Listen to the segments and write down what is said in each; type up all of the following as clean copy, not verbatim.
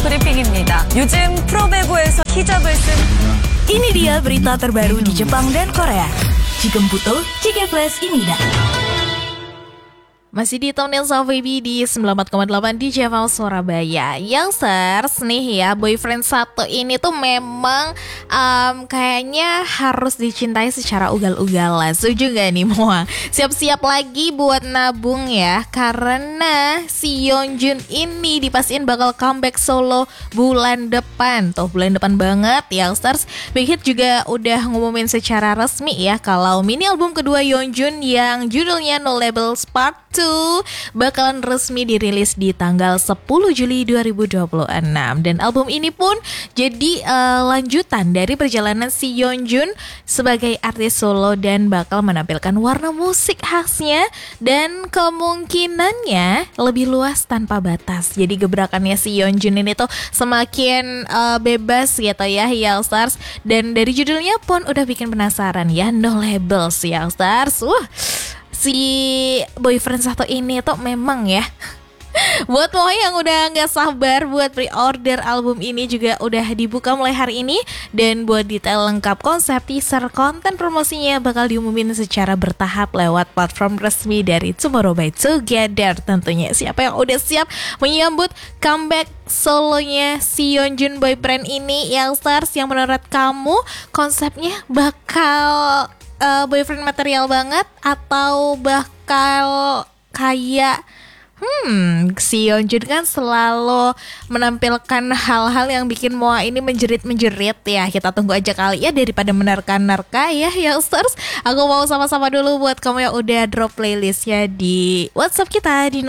브리핑입니다. 요즘 프로배구에서 히잡을 쓴 Ini dia berita terbaru di Jepang dan Korea. Jigem Puto, Cike Flash Imida. Masih ditemenin sama Baby di 94,8 di Jawa Surabaya. Youngsters nih ya, boyfriend satu ini tuh memang kayaknya harus dicintai secara ugal-ugalan. Setuju gak nih Moa? Siap-siap lagi buat nabung ya, karena si Yeonjun ini dipastiin bakal comeback solo bulan depan. Tuh bulan depan banget Youngsters. Big Hit juga udah ngumumin secara resmi ya kalau mini album kedua Yeonjun yang judulnya No Labels Part 2 bakalan resmi dirilis di tanggal 10 Juli 2026. Dan album ini pun jadi lanjutan dari perjalanan si Yeonjun sebagai artis solo dan bakal menampilkan warna musik khasnya dan kemungkinannya lebih luas tanpa batas. Jadi gebrakannya si Yeonjun ini tuh semakin bebas gitu ya Youngsters. Dan dari judulnya pun udah bikin penasaran ya, No Labels Youngsters. Si boyfriend satu ini tuh memang ya buat mau yang udah gak sabar buat pre-order album ini juga udah dibuka mulai hari ini. Dan buat detail lengkap konsep teaser konten promosinya bakal diumumin secara bertahap lewat platform resmi dari Tomorrow by Together tentunya. Siapa yang udah siap menyambut comeback solonya si Yeonjun boyfriend ini Youngsters, yang menurut kamu konsepnya bakal boyfriend material banget atau bakal kayak si Yeonjun kan selalu menampilkan hal-hal yang bikin Moa ini menjerit-menjerit ya. Kita tunggu aja kali ya, daripada menerka-nerka ya Youngsters. Aku mau sama-sama dulu buat kamu yang udah drop playlistnya di WhatsApp kita di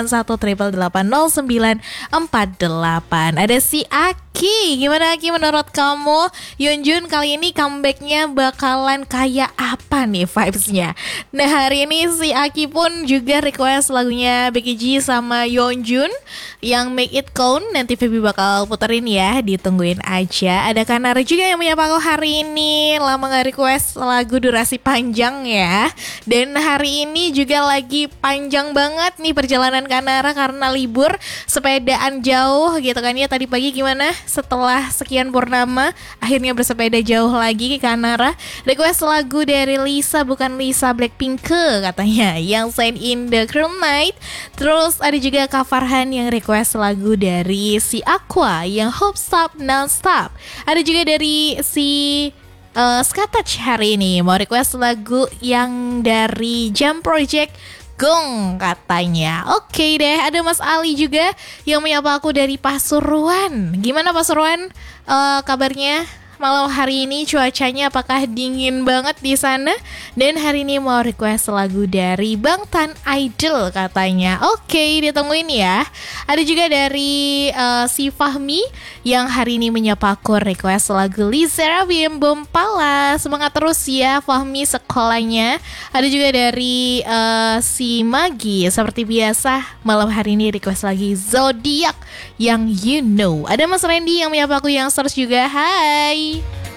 081880948. Ada si Aki. Gimana Aki menurut kamu Yeonjun kali ini comebacknya bakalan kayak apa nih vibes-nya? Nah hari ini si Aki pun juga request lagunya Becky G sama Yeonjun yang Make It Count. Nanti Feby bakal puterin ya, ditungguin aja. Ada Kanara juga yang menyapa aku hari ini, lama gak request lagu durasi panjang ya. Dan hari ini juga lagi panjang banget nih perjalanan Kanara karena libur sepedaan jauh gitu kan ya. Tadi pagi gimana setelah sekian purnama akhirnya bersepeda jauh lagi ke Kanara. Request lagu dari Lisa, bukan Lisa Blackpink katanya, yang Sign in the Cruel Night. Terus ada juga Kak Farhan yang request lagu dari si Aqua yang Hope Stop Non Stop. Ada juga dari si Skatach hari ini mau request lagu yang dari Jam Project Gong katanya. Oke deh, ada Mas Ali juga yang menyapa aku dari Pasuruan. Gimana Pasuruan kabarnya? Malam hari ini cuacanya apakah dingin banget di sana? Dan hari ini mau request lagu dari Bangtan Idol katanya. Oke, ditungguin ya. Ada juga dari si Fahmi yang hari ini menyapa aku request lagu Lizera Bim Bompala. Semangat terus ya Fahmi sekolahnya. Ada juga dari si Magi, seperti biasa malam hari ini request lagi Zodiac yang You Know. Ada Mas Randy yang menyapa aku yang search juga. Hai.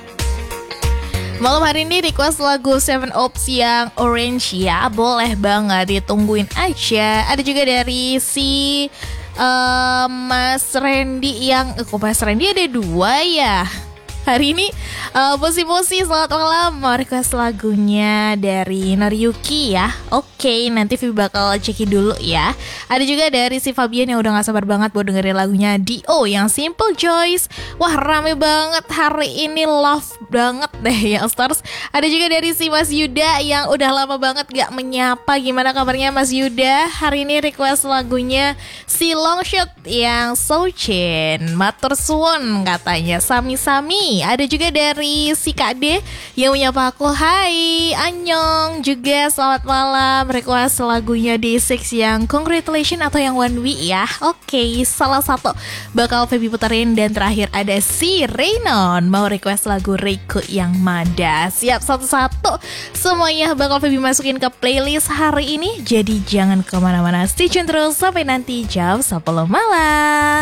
Malam hari ini request lagu Seven Ops yang Orange ya. Boleh banget, ditungguin aja. Ada juga dari si Mas Randy yang kok Mas Randy ada dua ya hari ini. Posi-posi selamat malam, mau request lagunya dari Noriyuki ya. Oke, nanti Vivi bakal cekin dulu ya. Ada juga dari si Fabian yang udah gak sabar banget buat dengerin lagunya Dio yang Simple Joys. Wah rame banget hari ini, love banget deh ya Stars. Ada juga dari si Mas Yuda yang udah lama banget gak menyapa. Gimana kabarnya Mas Yuda? Hari ini request lagunya si Longshot yang Sochin Matur Suwon katanya, Sami-sami. Ada juga dari si Kak D yang menyapa aku, hai Anyong juga selamat malam, request lagunya D6 yang Congratulations atau yang One Week ya. Oke, salah satu bakal Feby puterin. Dan terakhir ada si Reynon mau request lagu Reiko yang Mada. Siap satu-satu semuanya bakal Feby masukin ke playlist hari ini. Jadi jangan kemana-mana, stay tune terus sampai nanti jam 10 malam.